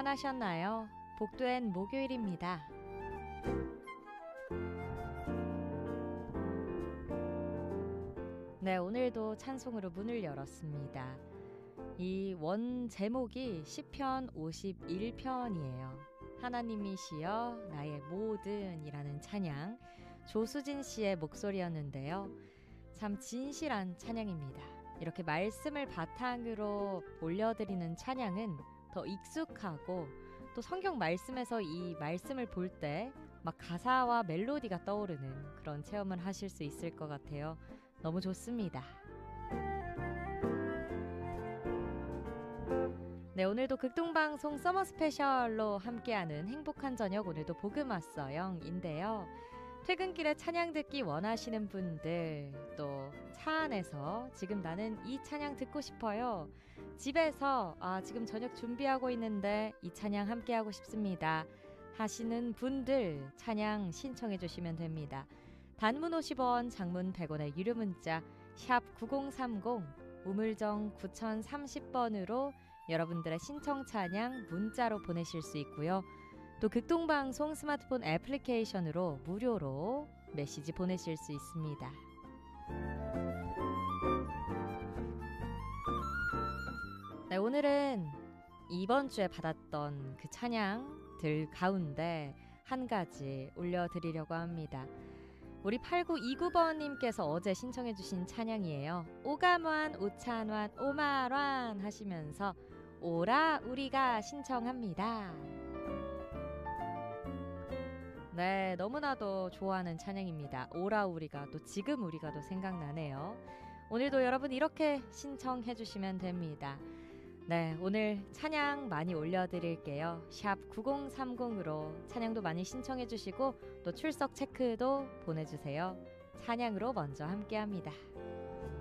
평안하셨나요? 복된 목요일입니다. 네, 오늘도 찬송으로 문을 열었습니다. 이 원 제목이 시편 51편이에요. 하나님이시여 나의 모든이라는 찬양, 조수진 씨의 목소리였는데요. 참 진실한 찬양입니다. 이렇게 말씀을 바탕으로 올려드리는 찬양은 더 익숙하고 또 성경 말씀에서 이 말씀을 볼 때 막 가사와 멜로디가 떠오르는 그런 체험을 하실 수 있을 것 같아요. 너무 좋습니다. 네, 오늘도 극동방송 서머 스페셜로 함께하는 행복한 저녁, 오늘도 복음 왔어요인데요. 퇴근길에 찬양 듣기 원하시는 분들, 또 차 안에서 지금 나는 이 찬양 듣고 싶어요. 집에서 지금 저녁 준비하고 있는데 이 찬양 함께하고 싶습니다 하시는 분들 찬양 신청해 주시면 됩니다. 단문 50원, 장문 100원의 유료 문자 샵 9030, 우물정 9030번으로 여러분들의 신청 찬양 문자로 보내실 수 있고요. 또 극동방송 스마트폰 애플리케이션으로 무료로 메시지 보내실 수 있습니다. 네, 오늘은 이번 주에 받았던 그 찬양들 가운데 한 가지 올려드리려고 합니다. 우리 8929번님께서 어제 신청해 주신 찬양이에요. 오감완 오찬완 오마란 하시면서 오라 우리가 신청합니다. 네, 너무나도 좋아하는 찬양입니다. 오라 우리가, 또 지금 우리가도 생각나네요. 오늘도 여러분 이렇게 신청해 주시면 됩니다. 네, 오늘 찬양 많이 올려드릴게요. 샵 9030으로 찬양도 많이 신청해 주시고 또 출석 체크도 보내주세요. 찬양으로 먼저 함께합니다.